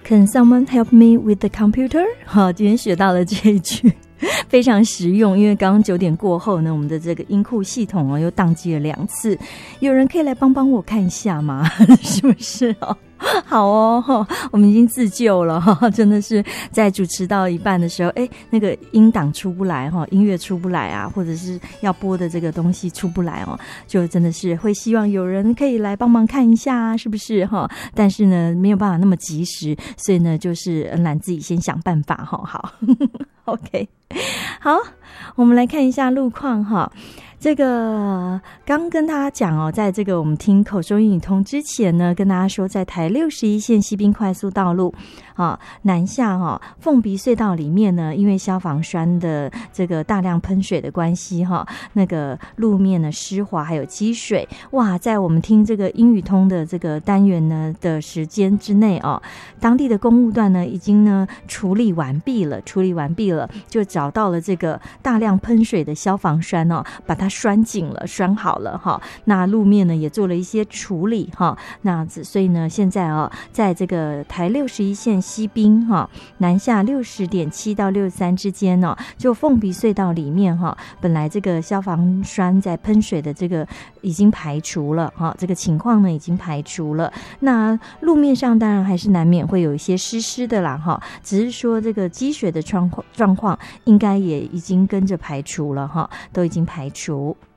Can someone help me with the computer？ 好，今天学到了这一句。非常实用，因为刚刚9点过后呢，我们的这个音库系统又宕机了2次，有人可以来帮我看一下吗？是不是哦？好哦，我们已经自救了，真的是在主持到一半的时候，那个音档出不来，音乐出不来啊，或者是要播的这个东西出不来哦，就真的是会希望有人可以来帮忙看一下啊，是不是但是呢没有办法那么及时，所以呢就是恩兰自己先想办法好OK， 好，我们来看一下路况哈。这个刚跟大家讲在这个我们听口说英语通之前呢，跟大家说，在台61线西滨快速道路南下凤鼻隧道里面呢，因为消防栓的这个大量喷水的关系那个路面呢湿滑还有积水，哇，在我们听这个英语通的这个单元呢的时间之内当地的公务段呢已经呢处理完毕了，就找到了这个大量喷水的消防栓把它拴紧了，拴好了那路面呢也做了一些处理那所以呢现在在这个台61线西滨南下60.7到63之间就凤鼻隧道里面本来这个消防栓在喷水的这个已经排除了这个情况呢已经排除了。那路面上当然还是难免会有一些湿的啦只是说这个积水的状况应该也已经跟着排除了都已经排除。